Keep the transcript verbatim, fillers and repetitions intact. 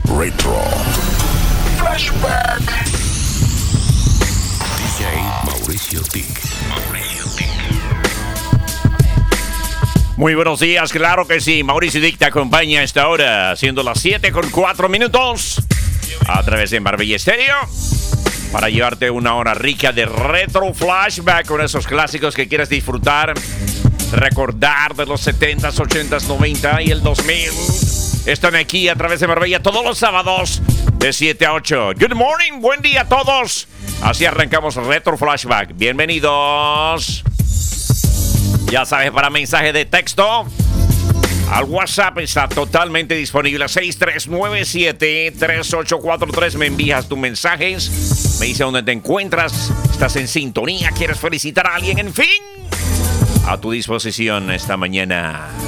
Retro Flashback. D J Mauricio Tick. Mauricio Tick. Muy buenos días, claro que sí. Mauricio Tick te acompaña a esta hora, siendo las siete con cuatro minutos, a través de Marbella Estéreo, para llevarte una hora rica de Retro Flashback con esos clásicos que quieres disfrutar, recordar de los setentas, ochentas, noventa y el dos mil. Están aquí a través de Marbella todos los sábados de siete a ocho. Good morning, buen día a todos. Así arrancamos Retro Flashback. Bienvenidos. Ya sabes, para mensaje de texto, al WhatsApp está totalmente disponible. seis tres nueve siete, tres ocho cuatro tres. Me envías tus mensajes, me dice dónde te encuentras, estás en sintonía, quieres felicitar a alguien, en fin. A tu disposición esta mañana.